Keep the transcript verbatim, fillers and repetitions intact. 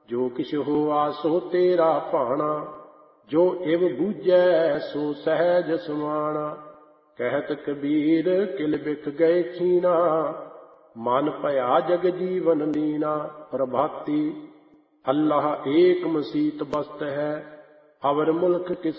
ਜੋ ਕਿਛ ਹੋਆ ਸੋ ਤੇਰਾ ਭਾਣਾ, ਜੋ ਇਵ ਬੂਝੈ ਸੋ ਸਹਿਜ ਸਮਾਣਾ। ਕਹਿਤ ਕਬੀਰ ਕਿਲ ਬਿਖ ਗਏ ਖੀਨਾ, ਮਨ ਭਇਆ ਜਗ ਜੀਵਨ ਲੀਨਾ। ਪ੍ਰਭਾਤੀ ਅੱਲਾਹ ਏਕ ਮਸੀਤ ਬਸਤ ਹੈ, ਅਵਰ ਮੁਲਕ ਕਿਸ